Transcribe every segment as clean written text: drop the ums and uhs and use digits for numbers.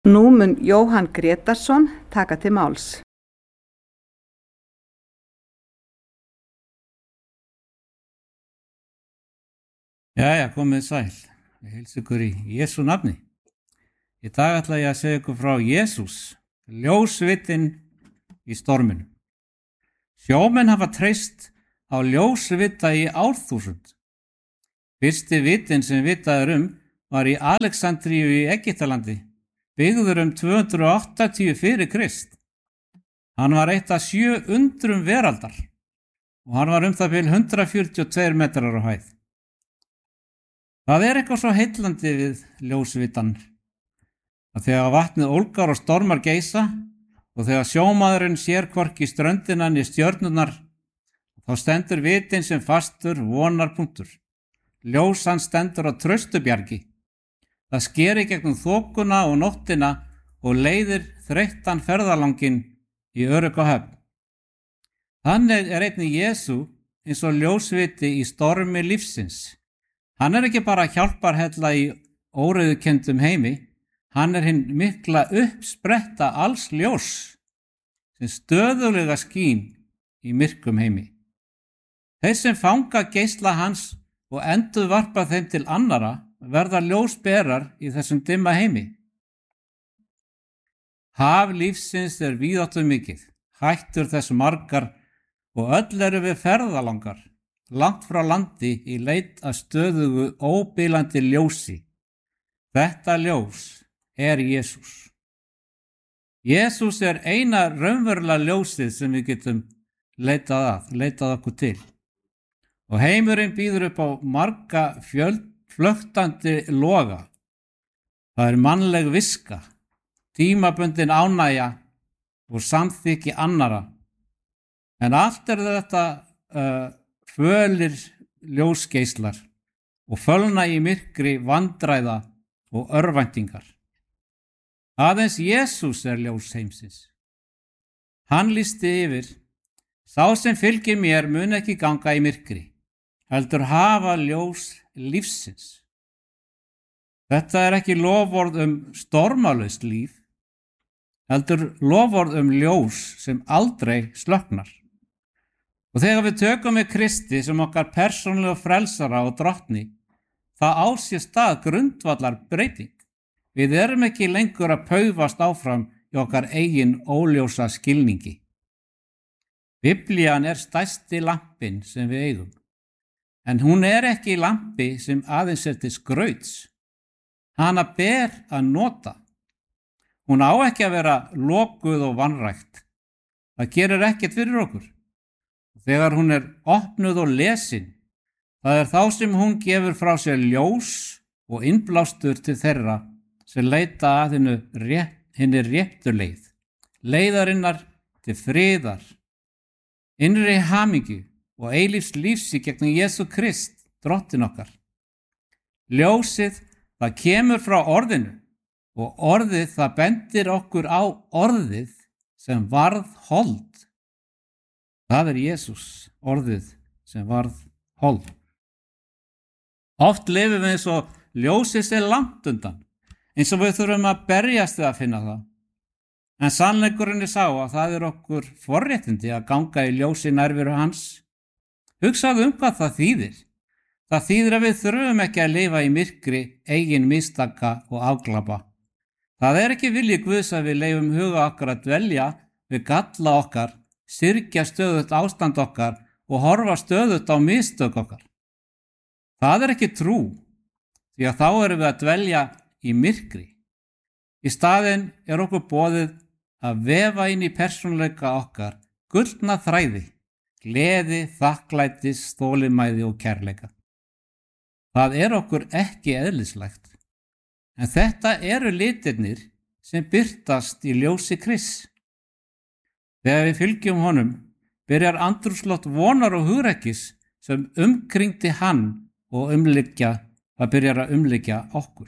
Nú mun Jóhann Grétarsson taka til máls. Jæja, komið sæl. Ég heilsa ykkur í Jesú nafni. Í dag ætla ég að segja ykkur frá Jesús, ljósvitinn í storminum. Sjómenn hafa treyst á ljósvita í árþúsund. Fyrsti vitinn sem vitað var í Alexandríu í Egyptalandi, byggður 280 fyrir Krist. Hann var eitt af 7 undrum veraldar og hann var það bil 142 metrar á hæð. Það eitthvað svo heillandi við ljósvitan að þegar vatnið ólgar og stormar geisa og þegar sjómaðurinn sér hvorki ströndina né stjörnurnar, þá stendur vitinn sem fastur vonarpunktur. Ljós hans stendur á traustubjargi. Það skeri gegnum þokuna og nóttina og leiðir þreyttan ferðalanginn í örugga höfn. Þannig einnig Jesú eins og ljósviti í stormi lífsins. Hann ekki bara hjálparhella í óreiðukendum heimi, hann hinn mikla uppspretta alls ljós sem stöðulega skín í myrkum heimi. Þeir sem fanga geisla hans og endurvarpa þeim til annara verða ljósberar í þessum dimma heimi. Haf lífsins víðáttu mikið, hættur þess margar og öll við ferðalangar, langt frá landi í leit að stöðugu óbilandi ljósi. Þetta ljós Jesús. Jesús eina raunverulega ljósið sem við getum leitað okkur til. Og heimurinn býður upp á marga flöktandi loga. Það mannleg viska, tímabundin ánægja og samþykki annara. En allt þetta fölir ljósgeislar og fölna í myrkri vandræða og örvæntingar. Aðeins Jesús ljós heimsins. Hann lýsti yfir: sá sem fylgir mér mun ekki ganga í myrkri, heldur hafa ljós lífsins. Þetta ekki loforð stormalaust líf, heldur loforð ljós sem aldrei slökknar. Og þegar við tökum við Kristi sem okkar persónulega frelsara og drottni, það á sér stað grundvallar breyting. Við ekki lengur að paufast áfram í okkar eigin óljósa skilningi. Biblían stærsti lampinn sem við eigum, en hún ekki lampi sem aðeins til skrauts. Hana ber að nota. Hún á ekki að vera lokuð og vanrækt. Það gerir ekkert fyrir okkur. Þegar hún opnuð og lesin, það þá sem hún gefur frá sér ljós og innblástur til þeirra sem leita að hinni réttu leið, leiðarinnar til friðar, innri hamingju og eilífs lífs í gegnum Jesú Krist, drottin okkar. Ljósið, það kemur frá orðinu og orðið það bendir okkur á orðið sem varð hold. Það Jesús, orðið sem varð hold. Oft lifum við eins og ljósið langt undan, eins og við þurfum að berjast við að finna það. En sannleikurinn sá að það okkur forréttindi að ganga í ljósi nærveru hans. Hugsaðu hvað það þýðir. Það þýðir að við þurfum ekki að lifa í myrkri eigin mistaka og afglapa. Það ekki vilji Guðs að við leifum huga okkar að dvelja við galla okkar, syrgja stöðugt ástand okkar og horfa stöðugt á mistök okkar. Það ekki trú, því að þá erum við að dvelja í myrkri. Í staðinn okkur boðið að vefa inn í persónuleika okkar gullna þræði, gleði, þakklætis, þolinmæði og kærleika. Það okkur ekki eðlislegt, en þetta litirnir sem birtast í ljósi Krists. Þegar við fylgjum honum, byrjar andrúmsloft vonar og hugrekkis sem umkringdi hann og það byrjar að umlykja okkur.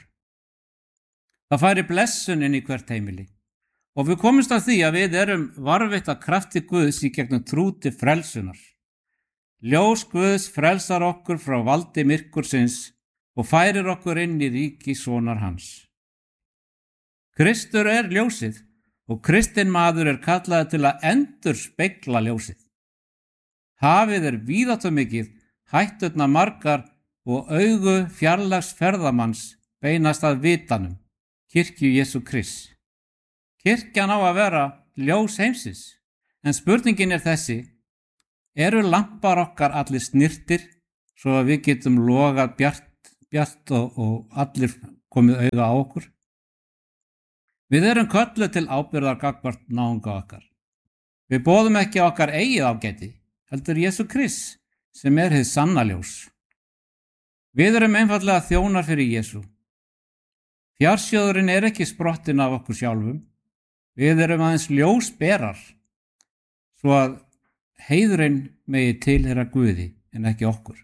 Það færi blessun inn í hvert heimili og við komumst að því að við varðveitt af krafti Guðs í gegnum trú til frelsunar. Ljós Guðs frelsar okkur frá valdi myrkursins og færir okkur inn í ríki sonar hans. Kristur er ljósið og kristinn maður er kallaður til að endurspegla ljósið. Hafið er víðáttumikið, hætturnar margar og augu fjarlægs ferðamanns beinast að vitanum, kirkju Jesú Krists. Kirkjan á að vera ljós heimsins, en spurningin er þessi: eru lampar okkar allir snirtir svo að við getum logað bjart og allir komið auga á okkur? Við erum kölluð til ábyrgðar gagnvart náunga okkar. Við boðum ekki okkar eigið ágæti, heldur Jesú Krists sem er hið sanna ljós. Við erum einfaldlega þjónar fyrir Jesú. Fjársjóðurinn er ekki sprottin af okkur sjálfum. Við erum aðeins ljósberar, svo að heiðurinn megi tilheyra Guði en ekki okkur.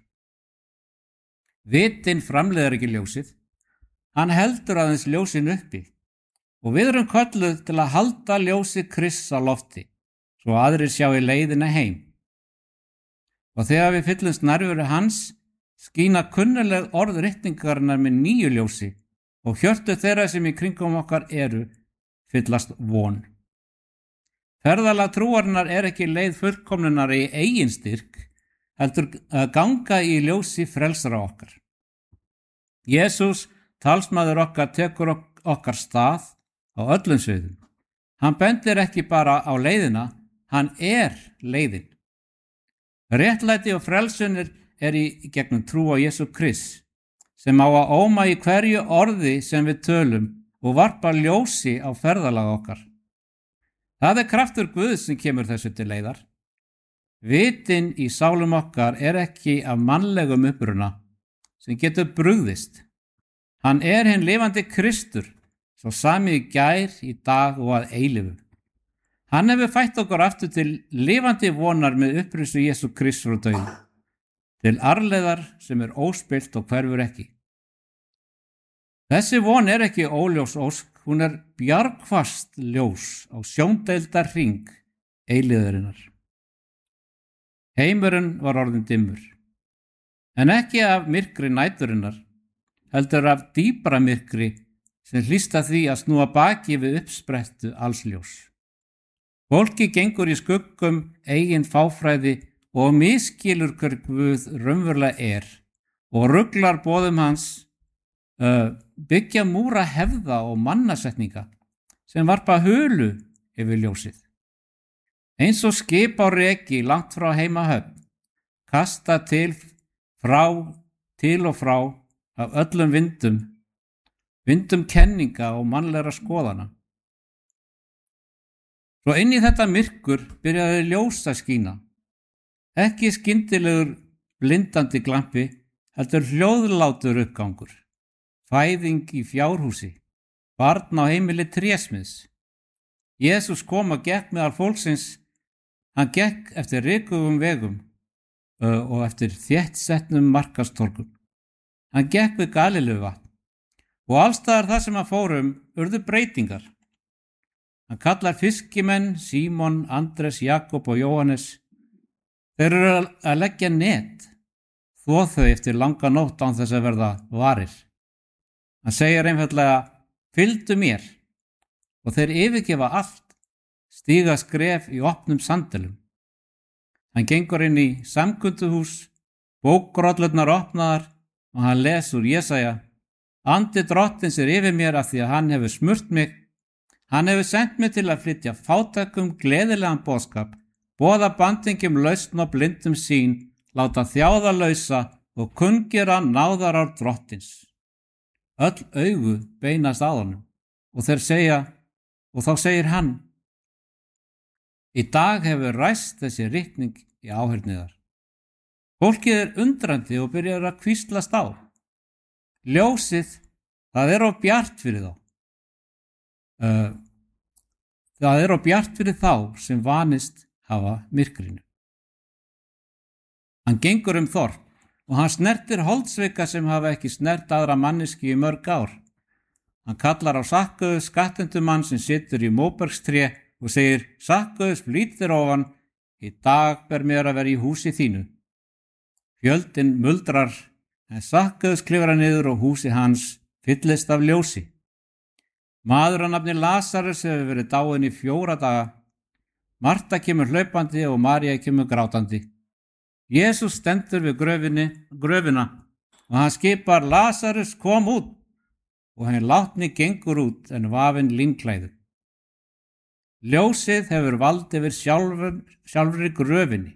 Vitinn framleiðir ekki ljósið, hann heldur aðeins ljósin uppi og við erum kölluð til að halda ljósi Krists á lofti, svo aðrir sjá í leiðina heim. Og þegar við fyllumst nærveru hans, skína kunnuleg orð ritningarinnar með nýju ljósi og hjörtu þeirra sem í kringum okkar eru fyllast von. Ferðalag trúarinnar er ekki leið fullkomnunar í eigin styrk, heldur að ganga í ljósi frelsara okkar. Jesús, talsmaður okkar, tekur okkar stað á öllum sviðum. Hann bendir ekki bara á leiðina, hann er leiðin. Réttlæti og frelsunir er í gegnum trú á Jesú Krist, sem á að óma í hverju orði sem við tölum og varpa ljósi á ferðalag okkar. Það er kraftur Guðs sem kemur þessu til leiðar. Vitinn í sálum okkar er ekki af mannlegum uppruna sem getur brugðist. Hann er hinn lifandi Kristur, svo sami í gær, í dag og að eilífu. Hann hefur fætt okkur aftur til lifandi vonar með upprisu Jesú Krists frá dauðum, til arfleiðar sem er óspillt og hverfur ekki. Þessi von er ekki óljós ósk, hún er bjargfast ljós á sjóndeildar hring eilíðarinnar. Heimurinn var orðinn dimmur, en ekki af myrkri næturinnar, heldur af dýpra myrkri sem hlýsta því að snúa baki við uppsprettu alls ljós. Fólki gengur í skuggum eigin fáfræði og miskilur hver Guð raunverulega er og ruglar boðum hans, byggja múra hefða og mannasetninga sem varpa hulu yfir ljósið. Eins og skip á reki langt frá heimahöfn, kasta til og frá af öllum vindum kenninga og mannlegra skoðana. Svo inn í þetta myrkur byrjaði ljós að skína. Ekki skyndilegur blindandi glampi, heldur hljóðlátur uppgangur. Fæðing í fjárhúsi, barn á heimili trésmiðs. Jesús kom og gekk meðal fólksins, hann gekk eftir rykugum vegum og eftir þéttsetnum markastorgum. Hann gekk við Galileuvatn og allstaðar þar sem hann fórum urðu breytingar. Hann kallar fiskimenn Símon, Andres, Jakob og Jóhannes. Þeir eru að leggja net, þvo þau eftir langa nótt án þess að verða varir. Hann segir einfaldlega, fylgdu mér, og þeir yfirgefa allt, stíga skref í opnum sandölum. Hann gengur inn í samkunduhús, bókrollurnar opnaðar og hann les úr Jesaja. Andi drottins er yfir mér af því að hann hefur smurt mig. Hann hefur sendt mig til að flytja fátækum gleðilegan boðskap, boða bandingjum lausn og blindum sín, láta þjáða lausa og kunngera náðarár drottins. Öll augu beinast að honum og þá segir hann, í dag hefur ræst þessi ritning í áheyrniðar. Fólkið er undrandi og byrjar að hvíslast á. Ljósið, það er of bjart fyrir þá. Það er of bjart fyrir þá sem vanist hafa myrkrinu. Hann gengur þorp og hann snertir holdsveika sem hafa ekki snert aðra manneski í mörg ár. Hann kallar á Sakkaus, skattendumann sem situr í móbergstré og segir, Sakkaus, flýt þér ofan, í dag ber mér að vera í húsi þínu. Fjöldinn muldrar, en Sakkaus klifrar niður og húsi hans fyllist af ljósi. Maður að nafni Lasarus hefur verið dáinn í 4 daga. Marta kemur hlaupandi og María kemur grátandi. Jesús stendur við gröfina og hann skipar: Lasarus, kom út! Og hinn látni gengur út en vafinn línklæður. Ljósið hefur vald yfir sjálfri gröfinni.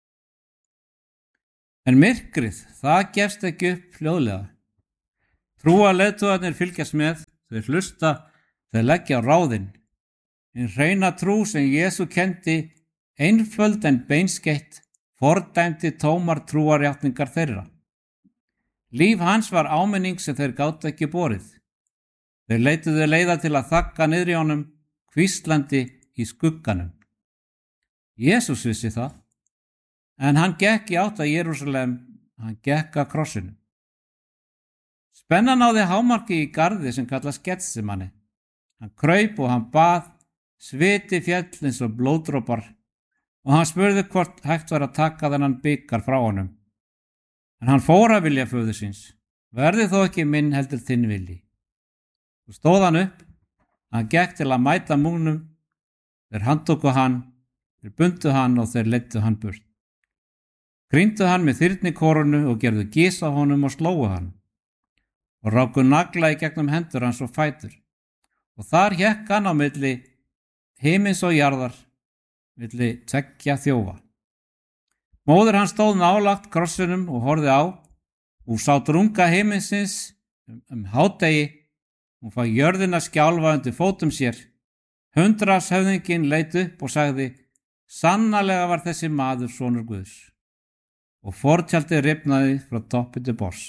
En myrkrið, það gefst ekki upp fljóðlega. Trúarleiðtogarnir fylgjast með, þau hlusta, þau leggja á ráðin. Hinn hreina trú sem Jesú kenndi, einföld en beinskeytt, fordæmdi tómar trúarjátningar þeirra. Líf hans var áminning sem þeir gátu ekki borið. Þeir leituðu leiða til að þagga niðri í honum, hvíslandi í skugganum. Jesús vissi það, en hann gekk í átt að Jerúsalem, hann gekk að krossinum. Spennan náði hámarki í garði sem kallast Getsemani. Hann kraup og hann bað, sviti féll eins og blóðdropar og hann spurði hvort hægt var að taka þennan bikar frá honum. En hann fór að vilja föður síns, verði þó ekki minn heldur þinn vilji. Svo stóð hann upp, hann gekk til að mæta múgnum, þeir handtóku hann, þeir bundu hann og þeir leiddu hann burt. Gríndu hann með þyrnikorunu og gerðu gys á honum og slógu hann og ráku nagla í gegnum hendur hans og fætur. Og þar hékk hann á milli himins og jarðar, milli 2 þjófa. Móðir hans stóð nálægt krossinum og horfði á og sá drunga himinsins hádegi. Hún fá jörðina skjálfa undir fótum sér. Hundraðshöfðinginn leit upp og sagði: Sannarlega var þessi maður sonur Guðs. Og fortjaldið rifnaði frá toppi til botns.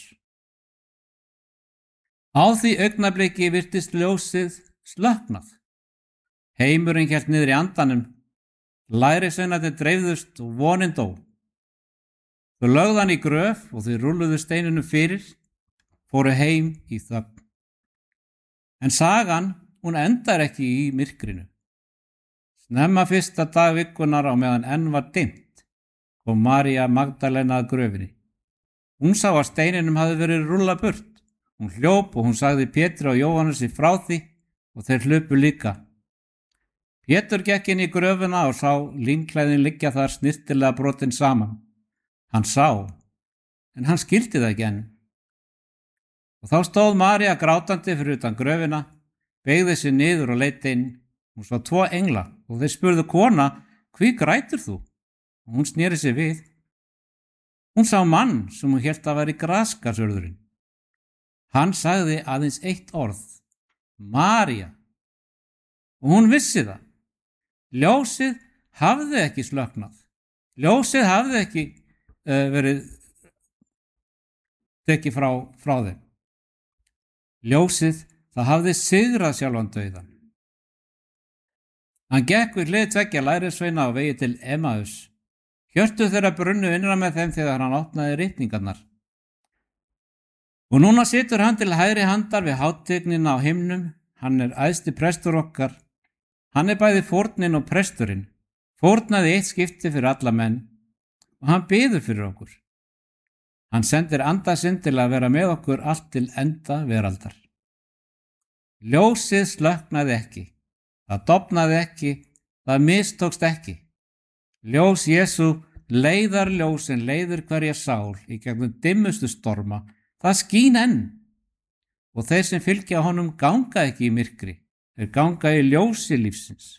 Á því augnabliki virtist ljósið slökknað. Heimurinn hélt niður í andanum. Lærisveinarnir dreifðust og vonin dó. Þau lögðu hann í gröf og þau rúlluðu steinunum fyrir, fóru heim í þögn. En sagan, hún endar ekki í myrkrinu. Snemma fyrsta dag vikunar á meðan enn var dimmt, kom María Magdalena að gröfinni. Hún sá að steininum hafði verið rúllað burt. Hún hljóp og hún sagði Pétri og Jóhannesi frá því og þeir hlupu líka. Pétur gekk inn í gröfina og sá línklæðin liggja þar snyrtilega brotin saman. Hann sá, en hann skildi það ekki enn. Og þá stóð María grátandi fyrir utan gröfina, beygði sig niður og leit inn. Hún sá 2 engla og þeir spurðu: Kona, hví grætur þú? Og hún sneri sig við. Hún sá mann sem hún hélt að væri graskarsörðurinn. Hann sagði aðeins 1 orð: María. Og hún vissi það. Ljósið hafði ekki slökknað. Ljósið hafði ekki verið tekið frá þeim. Ljósið, það hafði sigrað sjálfan dauðan. Hann gekk við hlið 2 lærisveina á vegi til Emmaus. Hjörtu þeirra brunnu innra með þeim þegar hann opnaði ritningarnar. Og núna situr hann til hægri handar við hátignina á himnum. Hann er æðsti prestur okkar. Hann er bæði fórnin og presturinn. Fórnaði 1 skipti fyrir alla menn og hann biður fyrir okkur. Hann sendir anda sinn til að vera með okkur allt til enda veraldar. Ljósið slökknaði ekki, það dofnaði ekki, það mistókst ekki. Ljós Jesú leiðar ljós en leiðir hverja sál í gegnum dimmustu storma, það skín enn. Og þeir sem fylgja honum ganga ekki í myrkri, þeir ganga í ljósi lífsins.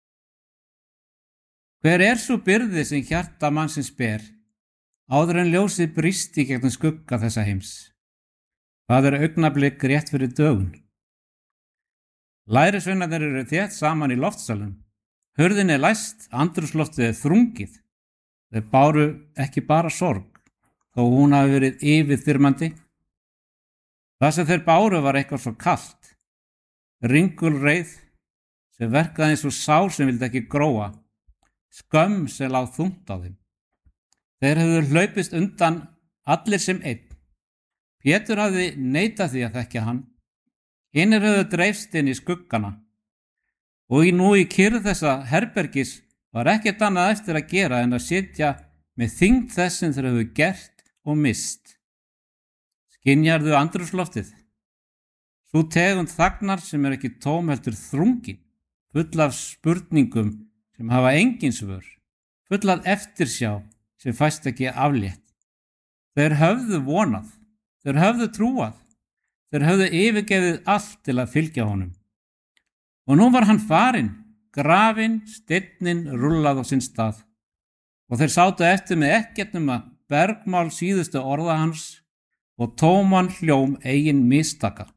Hver er svo byrði sem hjarta mannsins ber, áður en ljósið brýst í gegnum skugga þessa heims? Það er augnablik rétt fyrir dögun. Lærisveinarnir eru þétt saman í loftsalum. Hurðin er læst, andrúmsloftið er þrungið. Þeir báru ekki bara sorg, þó hún hafi verið yfirþyrmandi. Það sem þeir báru var eitthvað svo kalt, ringulreið sem verkaði eins og sár sem vildi ekki gróa, skömm sem lá þungt á þeim. Þeir hefðu hlaupist undan allir sem einn. Pétur hafði neitað því að þekkja hann. Hinir höfðu dreifst inn í skuggana og nú í kyrrð þessa herbergis var ekkert annað eftir að gera en að sitja með þyngd þess sem þeir höfðu gert og mist. Skynjarðu andrúmsloftið? Sú tegund þagnar sem ekki tóm heldur þrungin, full af spurningum sem hafa engin svör, full af eftirsjá sem fæst ekki aflétt. Þeir höfðu vonað, þeir höfðu trúað, þeir höfðu yfirgefið allt til að fylgja honum. Og nú var hann farinn, grafinn, steinninn rullað á sinn stað. Og þeir sátu eftir með ekkert nema bergmál síðustu orða hans og tóman hljóm eigin mistaka.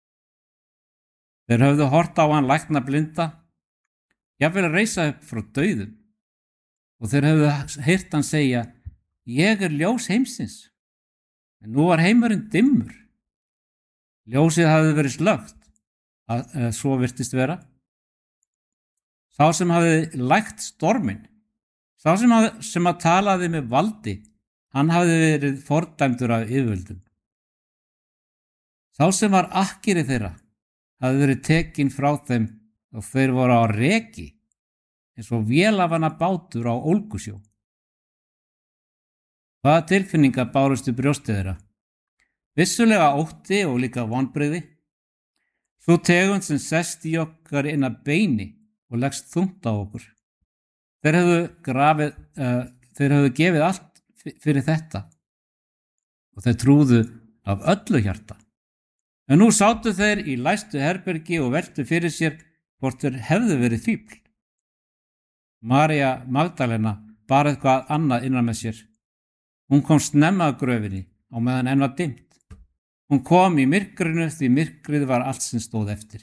Þeir höfðu hort á hann lækna blinda, jafnvel að reisa upp frá dauðum. Og þeir höfðu heyrt hann segja, ég ljós heimsins. En nú var heimurinn dimmur. Ljósið hafði verið slökkt, svo virtist vera. Sá sem hafði lægt storminn, sá sem að talaði með valdi, hann hafði verið fordæmdur af yfirvöldum. Sá sem var akkeri þeirra hafði verið tekinn frá þeim og þeir voru á reki, eins og vélafanna bátur á ólgusjó. Hvaða tilfinningar bárust í brjósti þeirra? Vissulega ótti og líka vonbrigði. Sú tegund sem sest í okkar inn að beini og leggst þungt á okkur. Þeir höfðu gefið allt fyrir þetta og þeir trúðu af öllu hjarta. En nú sátu þeir í læstu herbergi og veltu fyrir sér hvort þeir hefðu verið fífl. María Magdalena bar eitthvað annað innan með sér. Hún kom snemma að gröfinni á meðan enn var dimmt. Hún kom í myrkrinu því myrkrið var allt sem stóð eftir.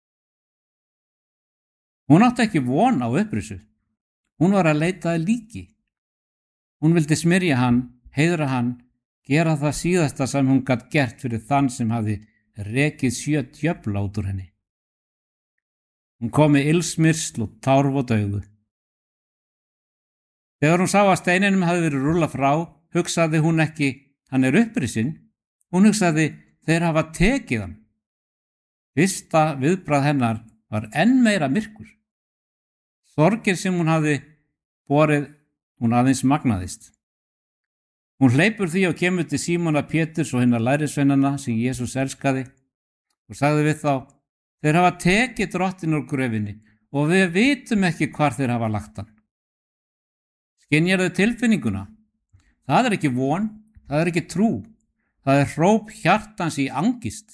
Hún átti ekki von á upprisu. Hún var að leita að líki. Hún vildi smyrja hann, heiðra hann, gera það síðasta sem hún gat gert fyrir þann sem hafði rekið 7 djöfla út úr henni. Hún kom með ilsmyrsl og tárvot augu. Þegar hún sá að steininum hafði verið rúllað frá, hugsaði hún ekki, hann upprisinn. Hún hugsaði, þeir hafa tekið hann. Fyrsta viðbragð hennar var enn meira myrkur. Sorgir sem hún hafði borið, hún aðeins magnaðist. Hún hleypur því og kemur til Símona Péturs og hinna lærisveinanna sem Jesús elskaði og sagði við þá, þeir hafa tekið drottinn úr gröfinni og við vitum ekki hvar þeir hafa lagt hann. Skynjar þau tilfinninguna? Það ekki von, það ekki trú, það hróp hjartans í angist.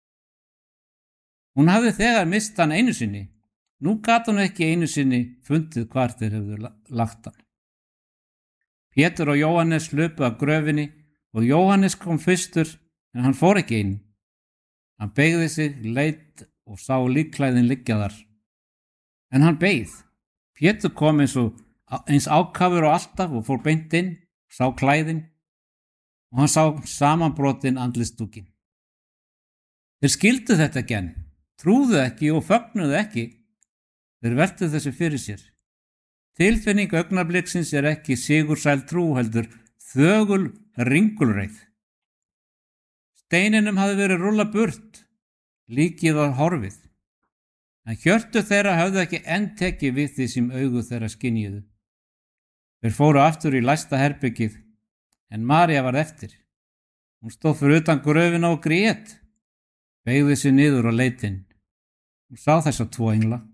Hún hafði þegar mist hann einu sinni, nú gat hún ekki einu sinni fundið hvar þeir hefðu lagt hann. Pétur og Jóhannes hlupu af gröfinni og Jóhannes kom fyrstur en hann fór ekki inn. Hann beygði sig, leit og sá líkklæðin liggja þar. En hann beið. Pétur kom eins ákafur og alltaf og fór beint inn, sá klæðin og hann sá samanbrotin andlitsdúkinn. Þeir skildu þetta ekki enn, trúðu ekki og fögnuðu ekki. Þeir veltu þessu fyrir sér. Tilfinning augnabliksins ekki sigursæl trú heldur þögul ringulreið. Steininum hafði verið rúllað burt, líkið var horfið. En hjörtu þeirra höfðu ekki enn tekið við því sem augu þeirra skynjuðu. Þeir fóru aftur í læsta herbergið, en María varð eftir. Hún stóð fyrir utan gröfina og grét, beygði sig niður og leit inn. Hún sá þessa 2 engla.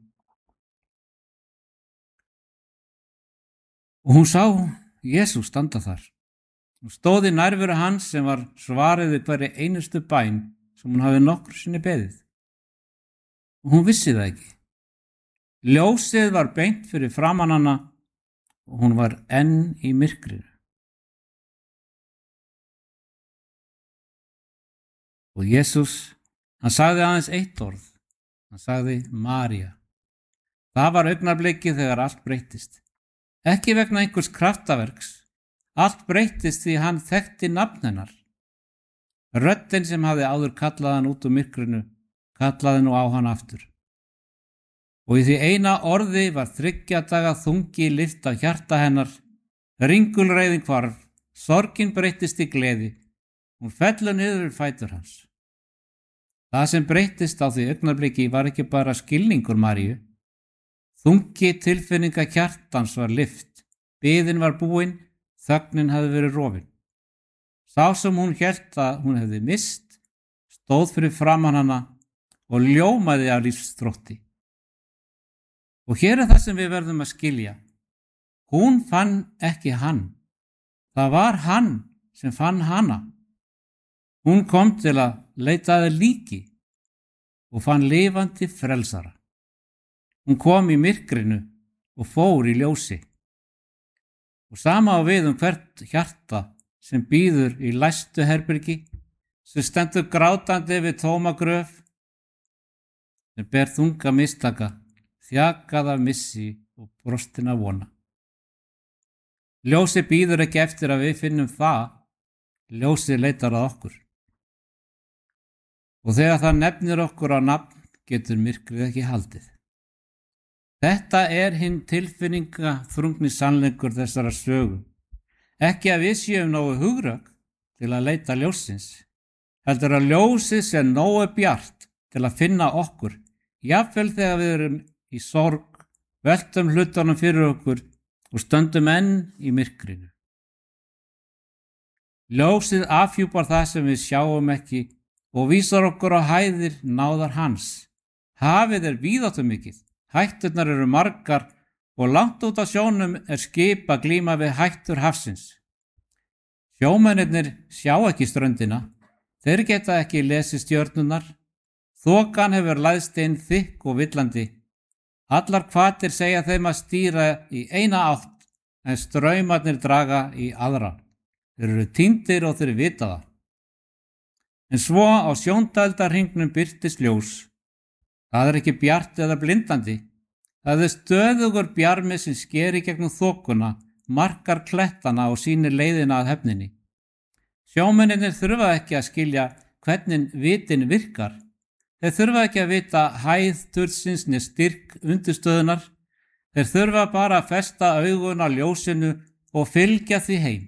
Og hún sá Jesús standa þar. Hún stóð í nærveru hans sem var svarið við hverri einustu bæn sem hún hafði nokkru sinni beðið. Og hún vissi það ekki. Ljósið var beint fyrir framan hana og hún var enn í myrkrinu. Og Jesús, hann sagði aðeins eitt orð. Hann sagði María. Það var augnablikið þegar allt breyttist. Ekki vegna einhvers kraftaverks. Allt breyttist því hann þekkti nafn hennar. Röddin sem hafði áður kallað hann út úr myrkrinu, kallaði nú á hann aftur. Og í því eina orði var 3 daga þungi lyft af hjarta hennar, ringulreiðin hvarf, sorgin breyttist í gleði, hún fellur niður við fætur hans. Það sem breyttist á því augnabliki var ekki bara skilningur Maríu. Þungi tilfinninga hjartans var lyft, biðin var búin, þögnin hafði verið rofin. Sá sem hún hélt að hún hefði mist, stóð fyrir framan hana og ljómaði af lífsþrótti. Og hér það sem við verðum að skilja. Hún fann ekki hann. Það var hann sem fann hana. Hún kom til að leita að líki og fann lifandi frelsara. Hún kom í myrkrinu og fór í ljósi. Og sama á við hvert hjarta sem bíður í læstu herbergi, sem stendur grátandi við tóma gröf, sem ber þunga mistaka, þjakað af missi og brostin af vona. Ljósi bíður ekki eftir að við finnum það, ljósi leitar að okkur. Og þegar það nefnir okkur á nafn, getur myrkrið ekki haldið. Þetta hinn tilfinningaþrungni sannleikur þessara sögu. Ekki að við séum nógu hugrögg til að leita ljósins, heldur að ljósið sé nógu bjart til að finna okkur, jafnvel þegar við erum í sorg, veltum hlutunum fyrir okkur og stöndum enn í myrkrinu. Ljósið afhjúpar það sem við sjáum ekki og vísar okkur á hæðir náðar hans. Hafið víðáttumikið, hætturnar eru margar og langt út á sjónum skip að glíma við hættur hafsins. Sjómennirnir sjá ekki ströndina, þeir geta ekki lesið stjörnurnar, þokan hefur læðst inn þykk og villandi. Allar hvatir segja þeim að stýra í eina átt, en straumarnir draga í aðra. Þeir eru týndir og þeir vita það. En svo á sjóndældarhringnum birtist ljós. Það ekki bjart eða blindandi. Það stöðugur bjarmi sem skeri gegnum þokuna, markar klettana og sýnir leiðina að höfninni. Sjómennirnir þurfa ekki að skilja hvernig vitin virkar. Þeir þurfa ekki að vita hæð tursins né styrk undirstöðunar. Þeir þurfa bara að festa augun á ljósinu og fylgja því heim.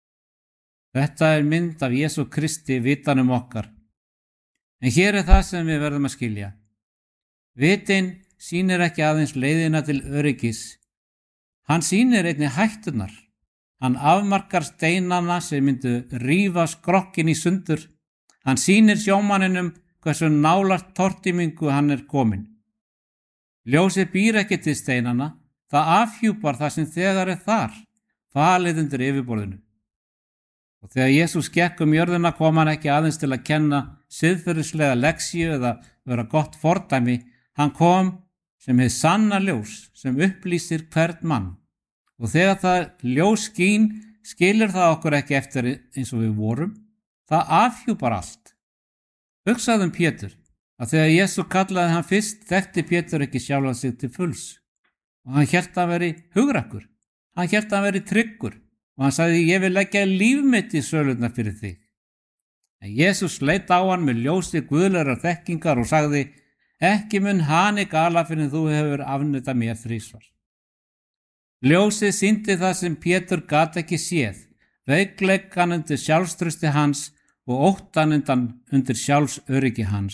Þetta mynd af Jesú Kristi vitanum okkar. En hér það sem við verðum að skilja. Vitin sýnir ekki aðeins leiðina til öryggis. Hann sýnir einnig hætturnar. Hann afmarkar steinana sem myndu rífa skrokkin í sundur. Hann sýnir sjómanninum hversu nálægt tortímingu hann komin. Ljósið býr ekki til steinana, það afhjúpar það sem þegar þar, falið undir yfirborðinu. Og þegar Jesús gekk jörðina kom hann ekki aðeins til að kenna siðferðislega leksíu eða vera gott fordæmi, hann kom sem hið sanna ljós sem upplýsir hvern mann. Og þegar það ljós skín, skilur það okkur ekki eftir eins og við vorum, það afhjúpar allt. Hugsaðu Pétur, að þegar Jesús kallaði hann fyrst, þekkti Pétur ekki sjálfan sig til fulls. Og hann hélt að veri hugrakkur, hann hélt að veri tryggur, og hann sagði, ég vil leggja líf mitt í sölurnar fyrir þig. En Jesús leit á hann með ljósi guðlegar þekkingar og sagði, ekki mun hani gala fyrir þú hefur afneitað mér 3 sinnum. Ljósið sýndi það sem Pétur gat ekki séð, veikleikann undir sjálfstrausti hans og óttann undir sjálfsöryggi hans.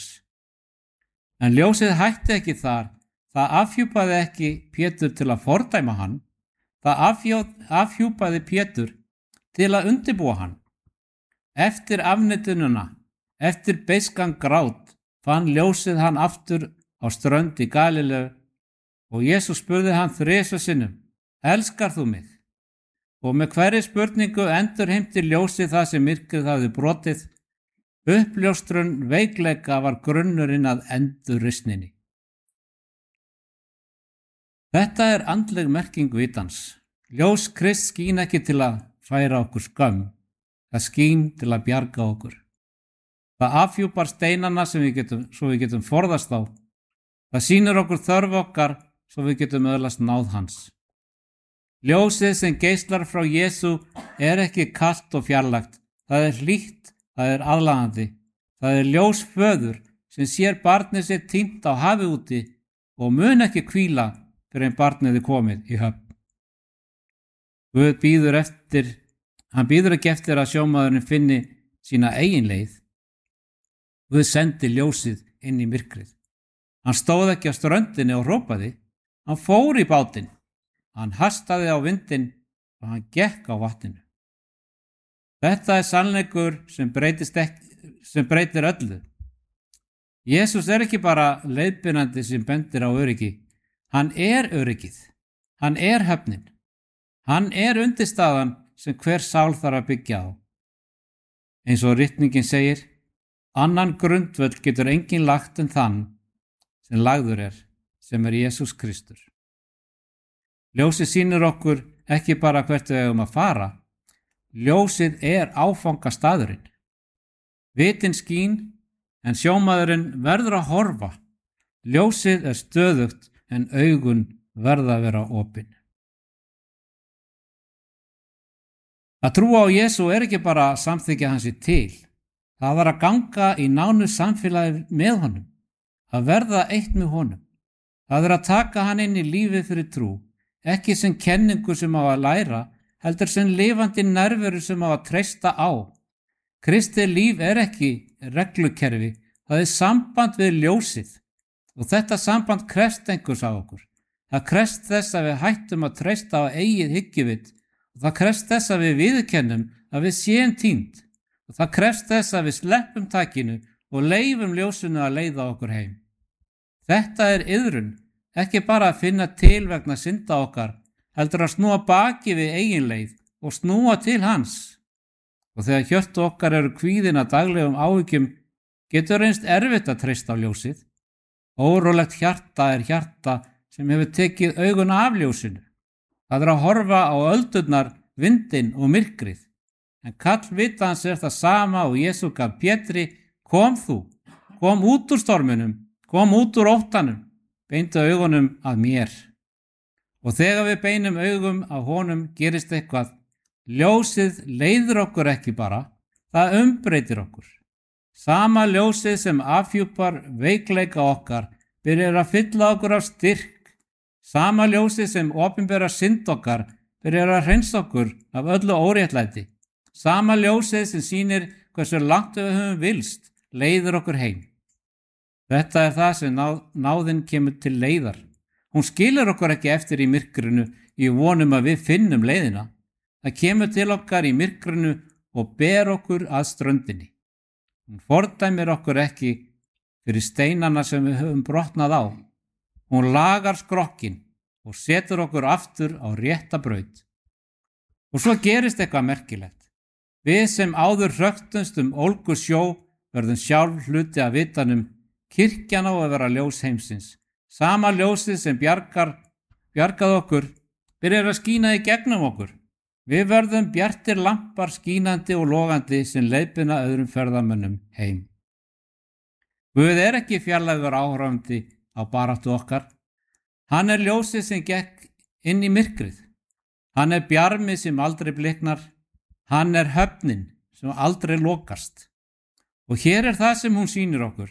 En ljósið hætti ekki þar, það afhjúpaði ekki Pétur til að fordæma hann, það afhjúpaði Pétur til að undirbúa hann. Eftir afneitununa, eftir beiskan grát, fann ljósið hann aftur á strönd í Galileu og Jesús spurði hann 3 sinnum, elskar þú mig? Og með hverri spurningu endurheimti ljósið það sem myrkrið hafði brotið. Uppljóstrun veikleika var grunnurinn að endurreisninni. Þetta andleg merking vitans. Ljós Krists skín ekki til að færa okkur skömm, það skín til að bjarga okkur. Það afhjúpar steinana sem svo við getum forðast á. Það sýnir okkur þörf okkar svo við getum öðlast náð hans. Ljósið sem geislar frá Jesú ekki kalt og fjarlægt. Það hlýtt, það aðlaðandi. Það ljós föður sem sér barnið sér týnt á hafi úti og mun ekki hvíla fyrir en barnið komið í höfn. Guð bíður ekki eftir að sjómaðurinn finni sína eigin leið. Guð sendi ljósið inn í myrkrið. Hann stóð ekki á ströndinni og hrópaði, hann fór í bátinn. Hann hastaði á vindinn og hann gekk á vatninu. Þetta sannleikur sem breytir öllu. Jesús er ekki bara leiðbeinandi sem bendir á öryggi. Hann er öryggið. Hann er höfnin. Hann er undirstaðan sem hver sál þarf að byggja á. Eins og ritningin segir, annan grundvöll getur enginn lagt en þann sem lagður er, sem er Jesús Kristur. Ljósið sýnir okkur ekki bara hvert við eigum að fara. Ljósið er áfangastaðurinn. Vitin skín, en sjómaðurinn verður að horfa. Ljósið er stöðugt, en augun verða að vera opin. Að trúa á Jesú er ekki bara að samþykkja hans til. Það var að ganga í nánu samfélagi með honum, að verða eitt með honum. Það er að taka hann inn í lífið fyrir trú, ekki sem kenningu sem á að læra, heldur sem lifandi nærveru sem á að treysta á. Kristið líf er ekki reglukerfi, það er samband við ljósið og þetta samband krefst einhvers á okkur. Það krefst þess að við hættum að treysta á eigið hyggjuvit og það krefst þess að við viðurkennum að við séum týnd og það krefst þess að við sleppum takinu og leyfum ljósinu að leiða okkur heim. Þetta er iðrun, ekki bara að finna til vegna synda okkar, heldur að snúa baki við eigin leið og snúa til hans. Og þegar hjörtu okkar eru kvíðin að daglegum áhyggjum, getur reynst erfitt að treysta á ljósið. Órólegt hjarta er hjarta sem hefur tekið augun af ljósinu. Það er að horfa á öldurnar, vindinn og myrkrið. En kall vitans er það sama og Jesú gaf Pétri, kom þú, kom út úr storminum, kom út úr óttanum, beindu augunum að mér. Og þegar við beinum augum að honum gerist eitthvað. Ljósið leiðir okkur ekki bara, það umbreytir okkur. Sama ljósið sem afhjúpar veikleika okkar byrjar að fylla okkur af styrk. Sama ljósið sem opinberar synd okkar byrjar að hreinsa okkur af öllu óréttlæti. Sama ljósið sem sýnir hversu langt við höfum vilst leiðir okkur heim. Þetta er það sem náðin kemur til leiðar. Hún skilur okkur ekki eftir í myrkrinu í vonum að við finnum leiðina. Það kemur til okkar í myrkrinu og ber okkur að ströndinni. Hún fordæmir okkur ekki fyrir steinana sem við höfum brotnað á. Hún lagar skrokkin og setur okkur aftur á rétta braut. Og svo gerist eitthvað merkilegt. Við sem áður hröktumst ólgu sjó verðum sjálf hluti af vitanum. Kirkjan á að vera ljós heimsins. Sama ljósið sem bjargað okkur byrjar að skína í gegnum okkur. Við verðum bjartir lampar skínandi og logandi sem leiðbeina öðrum ferðamönnum heim. Guð er ekki fjarlægur áhorfandi á baráttu okkar. Hann er ljósið sem gekk inn í myrkrið. Hann er bjarmið sem aldrei bliknar. Hann er höfnin sem aldrei lokast. Og hér er það sem hún sýnir okkur.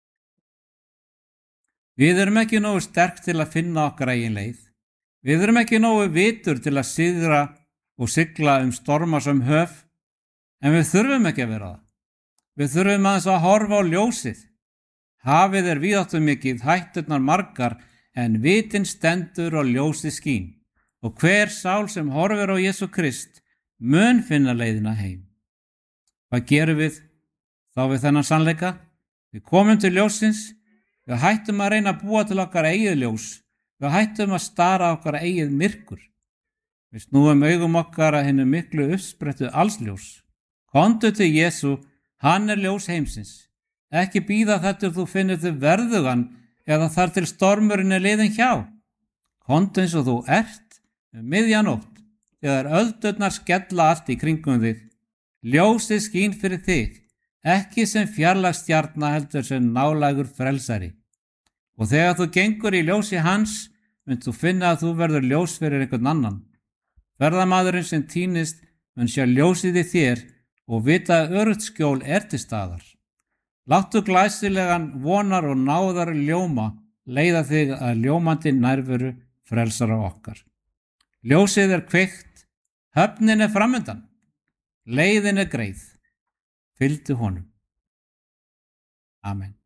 Við erum ekki nógu sterk til að finna okkar eigin leið. Við erum ekki nógu vitur til að sigra og sigla stormasöm höf, en við þurfum ekki að vera það. Við þurfum aðeins að horfa á ljósið. Hafið er víðáttumikið, hætturnar margar, en vitin stendur og ljósið skín. Og hver sál sem horfir á Jesú Krist mun finna leiðina heim. Hvað gerum við þá við þennan sannleika? Við komum til ljósins, við hættum að reyna að búa til okkar eigið ljós, við hættum að stara okkar eigið myrkur. Við snúum augum okkar að hinnu miklu uppsprettu allsljós. Komdu til Jesú, hann er ljós heimsins. Ekki bíða þar til þú finnur þig verðugan eða þar til stormurinn er liðinn hjá. Komdu eins og þú ert miðjanótt, þegar öldurnar skella allt í kringum þig. Ljósið skín fyrir þig, ekki sem fjarlægstjarna heldur sem nálægur frelsari. Og þegar þú gengur í ljósi hans, mynd þú finna að þú verður ljós fyrir einhvern annan. Ferðamaðurinn sem týnist mun sjá ljósið í þér og vita að öruggt skjól er til staðar. Láttu glæsilegan vonar og náðar ljóma leiða þig að ljómandi nærveru frelsara okkar. Ljósið er kveikt, höfnin er framundan, leiðin er greið. Fylgdu honum. Amen.